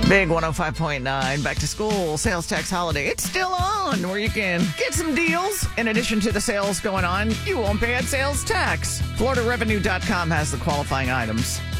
Big 105.9, back to school, sales tax holiday. It's still on where you can get some deals. In addition to the sales going on, you won't pay at sales tax. FloridaRevenue.com has the qualifying items.